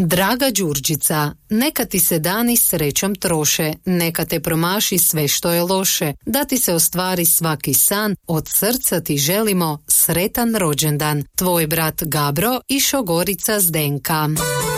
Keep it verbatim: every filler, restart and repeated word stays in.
Draga Đurđica, neka ti se dani srećom troše, neka te promaši sve što je loše, da ti se ostvari svaki san, od srca ti želimo sretan rođendan. Tvoj brat Gabro i šogorica Zdenka.